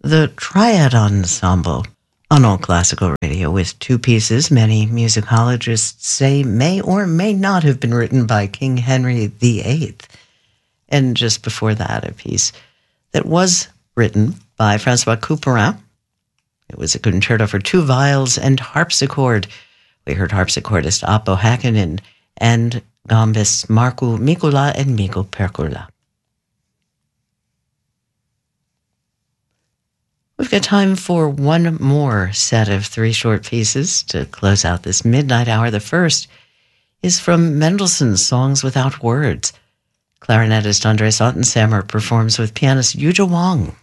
The Triad Ensemble on All Classical Radio with two pieces many musicologists say may or may not have been written by King Henry VIII. And just before that, a piece that was written by Francois Couperin. It was a concerto for two viols and harpsichord. We heard harpsichordist Aapo Häkkinen and gombists Markku Mikula and Mikko Perkula. We've got time for one more set of three short pieces to close out this midnight hour. The first is from Mendelssohn's Songs Without Words. Clarinetist Andres Ottensamer performs with pianist Yuja Wang.